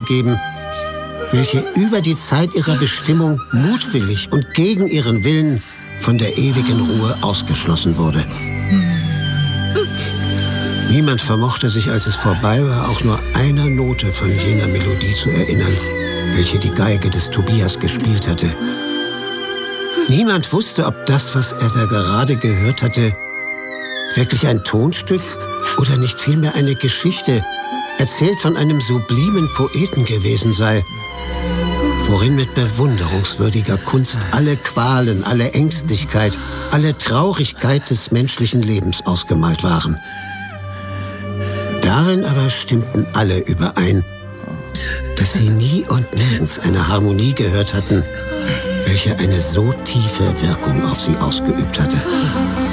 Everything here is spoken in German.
hingegeben, welche über die Zeit ihrer Bestimmung mutwillig und gegen ihren Willen von der ewigen Ruhe ausgeschlossen wurde. Niemand vermochte sich, als es vorbei war, auch nur einer Note von jener Melodie zu erinnern, welche die Geige des Tobias gespielt hatte. Niemand wusste, ob das, was er da gerade gehört hatte, wirklich ein Tonstück oder nicht vielmehr eine Geschichte, erzählt von einem sublimen Poeten gewesen sei, worin mit bewunderungswürdiger Kunst alle Qualen, alle Ängstlichkeit, alle Traurigkeit des menschlichen Lebens ausgemalt waren. Darin aber stimmten alle überein, dass sie nie und nirgends eine Harmonie gehört hatten, welche eine so tiefe Wirkung auf sie ausgeübt hatte.